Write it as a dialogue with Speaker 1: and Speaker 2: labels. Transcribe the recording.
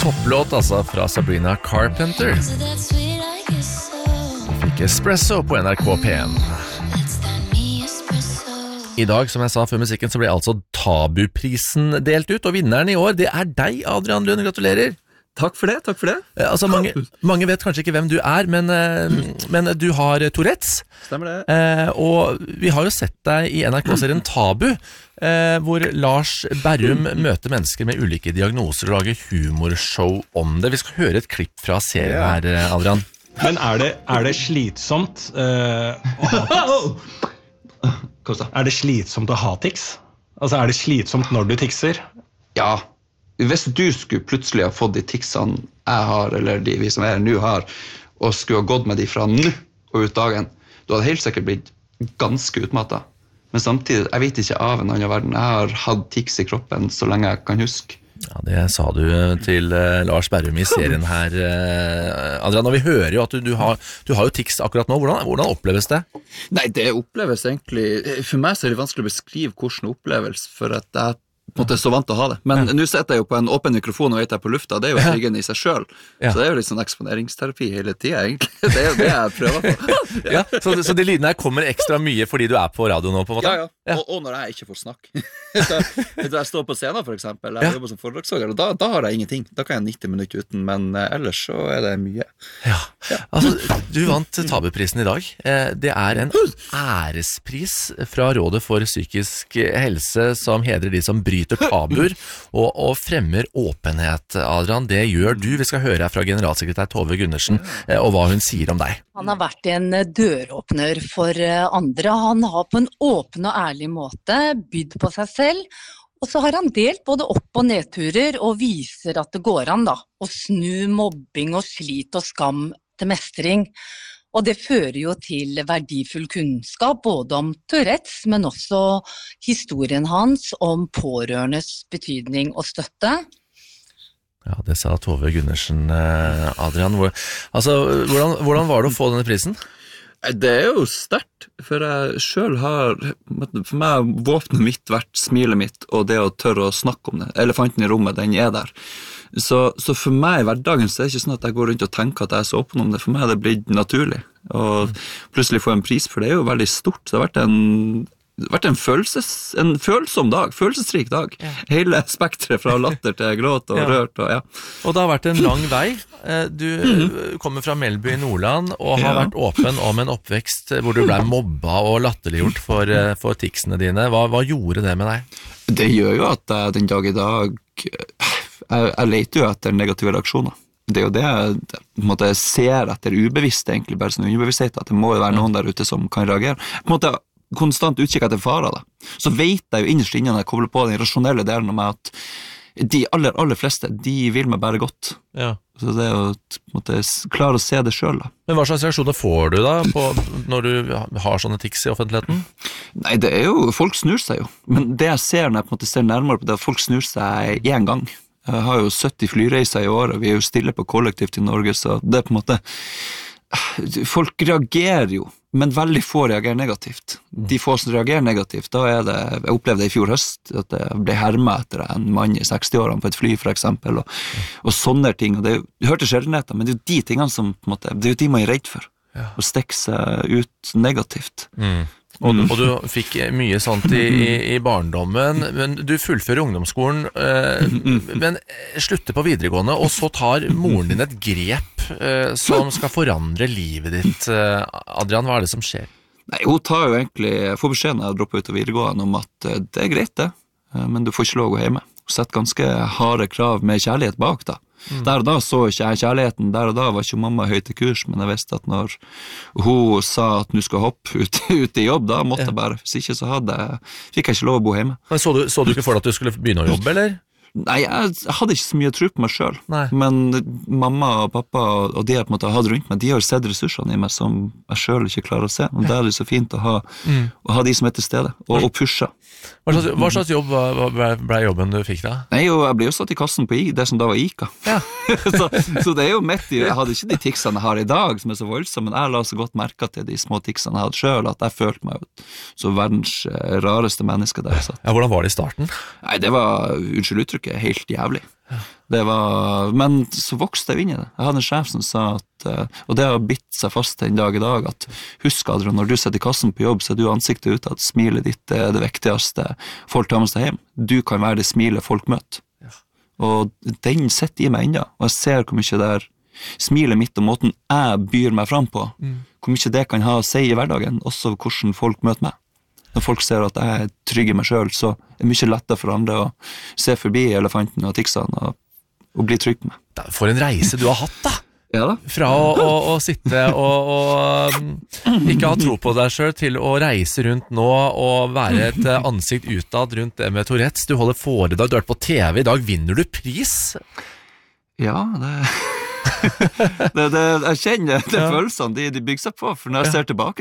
Speaker 1: topplåt altså fra Sabrina Carpenter. Vi fikk Espresso på NRK P1. I dag, som jeg sa før musikken, så ble altså Tabuprisen delt ut, og vinneren i år, det er deg, Adrian Lund. Gratulerer.
Speaker 2: Takk for det.
Speaker 1: Altså mange vet kanskje ikke hvem du er, men du har Tourettes.
Speaker 2: Stemmer det.
Speaker 1: Og vi har jo sett deg i NRK-serien Tabu, hvor Lars Berrum møter mennesker med ulike diagnoser og lager humorshow om det. Vi skal høre et klipp fra serien her, Adrian.
Speaker 3: Men er det slitsomt Er det slitsomt å ha tics? Altså, er det slitsomt når du tikser?
Speaker 4: Ja, hvis du skulle plutselig ha fått de ticsene jeg har, eller de vi som er nå har, og skulle ha gått med de fra nå og ut dagen, du hadde helt sikkert blitt ganske utmattet. Men samtidig, jeg vet ikke av en annen verden. Jeg har hatt tics i kroppen så lenge jeg kan huske.
Speaker 1: Ja, det sa du til Lars Berrum i serien her, Adrian. Og vi hører jo at du har jo tics akkurat nå. Hvordan oppleves det?
Speaker 2: Nei, det oppleves egentlig... For meg så er det vanskelig å beskrive hvordan opplevelse, for at jeg på en måte er så vant til å ha det. Men nå sitter jeg jo på en åpen mikrofon og vet jeg på lufta. Det er jo tryggen i seg selv. Så det er jo litt sånn eksponeringsterapi hele tiden, egentlig. Det er jo det jeg prøver på.
Speaker 1: Så de lydene her kommer ekstra mye fordi du er på radio nå, på en måte?
Speaker 2: Ja. Og når jeg ikke får snakke. Så jeg står på scenen, for eksempel, jeg jobber som foredragsholder, og da har jeg ingenting. Da kan jeg 90 minutter uten, men ellers så er det mye.
Speaker 1: Ja. Altså, du vant Tabuprisen i dag. Det er en ærespris fra Rådet for psykisk helse som hedrer de som bryter tabuer og fremmer åpenhet, Adrian. Det gjør du. Vi skal høre her fra generalsekretær Tove Gundersen og hva hun sier om deg.
Speaker 5: Han har vært en døråpner for andre. Han har på en åpen og ærlig måte bydd på seg selv, og så har han delt både opp- og nedturer og viser at det går an da, å snu mobbing og slit og skam til mestring. Og det fører jo til verdifull kunnskap både om Tourettes, men også historien hans om pårørendes betydning og støtte.
Speaker 1: Ja, det sa Tove Gundersen, Adrian. Hvordan var det å få denne prisen?
Speaker 2: Det er jo sterkt, for jeg selv har, for meg har våpenet mitt vært smilet mitt, og det å tørre å snakke om det. Elefanten i rommet, den er der. Så for meg i hverdagen så er det ikke sånn at jeg går rundt og tenker at jeg er så åpen om det. For meg er det blitt naturlig. Og plutselig få en pris, for det er jo veldig stort. Så det har vært en følsom dag, følelsesrik dag. Hele spektret fra latter til gråt og rørt.
Speaker 1: Og det har vært en lang vei. Du kommer fra Melby i Nordland og har vært åpen om en oppvekst hvor du ble mobba og latterliggjort for ticsene dine. Hva gjorde det med deg?
Speaker 2: Det gjør jo at jeg den dag i dag jeg leter jo etter negative reaksjoner. Det er jo det jeg ser etter ubevisst, egentlig, bare sånn ubevissthet, at det må jo være noen der ute som kan reagere. På en måte konstant utkikk etter farer da. Så vet jeg jo innerst innan når jeg kobler på den rasjonelle delen om at de aller fleste, de vil meg bare godt. Så det er å klare å se det selv da.
Speaker 1: Men hva slags reaksjoner får du da når du har sånne tics i offentligheten?
Speaker 2: Nei, det er jo, folk snur seg jo. Men det jeg ser når jeg på en måte ser nærmere på det, at folk snur seg en gang. Jeg har jo 70 flyreiser i år, og vi er jo stille på kollektivt i Norge, så det er på en måte... Folk reagerer jo, men veldig få reagerer negativt. De få som reagerer negativt, da er det... Jeg opplevde det i fjor høst, at jeg ble hermet etter en mann i 60-årene på et fly, for eksempel, og sånne ting. Og det hørte sjeldenheter, men det er jo de tingene som, på en måte, det er jo de man er redd for. Å stikke seg ut negativt.
Speaker 1: Og du fikk mye sånt i barndommen, men du fullfører ungdomsskolen, men slutter på videregående, og så tar moren din et grep som skal forandre livet ditt. Adrian, hva er det som skjer?
Speaker 2: Nei, hun tar jo egentlig, jeg får beskjed når jeg dropper ut av videregående om at det er greit det, men du får ikke lov å gå hjemme. Hun setter ganske harde krav med kjærlighet bak da. Der og da så ikke jeg kjærligheten, der og da var ikke mamma høyt i kurs, men jeg visste at når hun sa at nu skal hoppe ut i jobb, da måtte jeg bare, hvis ikke så fikk jeg ikke lov å bo hjemme.
Speaker 1: Men så du ikke for deg at du skulle begynne å jobbe, eller?
Speaker 2: Nei, jeg hadde ikke så mye tro på meg selv, men mamma og pappa og de jeg på en måte hadde rundt meg, de har sett ressursene i meg som jeg selv ikke klarer å se, og det er det så fint å ha de som er til stede, og pushe.
Speaker 1: Hva slags jobb ble jobben du fikk da?
Speaker 2: Nei, jeg ble jo satt i kassen på det som da var ICA. så det er jo midt i, jeg hadde ikke de ticsene jeg har i dag som er så voldsomme, men jeg la så godt merket til de små ticsene jeg hadde selv, at jeg følte meg så verdens rareste menneske der jeg satt.
Speaker 1: Ja, hvordan var det i starten?
Speaker 2: Nei, det var, unnskyld uttrykket, helt jævlig. Men så vokste jeg inn i det. Jeg hadde en sjef som sa at, og det har bitt seg fast en dag i dag, at husk Adrian, når du sitter i kassen på jobb, så du ansiktet ut at smilet ditt er det viktigste folk tar med seg hjem. Du kan være det smilet folk møter. Og den sitter i meg enda, og jeg ser hvor mye det smilet mitt og måten jeg byr meg fram på, hvor mye det kan ha å si i hverdagen, også hvordan folk møter meg. Når folk ser at jeg trygg i meg selv, så er det mye lettere for andre å se forbi elefanten og tiksene og bli trygg på meg.
Speaker 1: For en reise du har hatt da!
Speaker 2: Ja da.
Speaker 1: Fra å sitte og ikke ha tro på deg selv til å reise rundt nå og være et ansikt utad rundt det med Tourettes. Du holder foredrag, du har vært på TV, i dag vinner du pris.
Speaker 2: Ja, jeg kjenner det følelsene de bygger seg på, for når jeg ser tilbake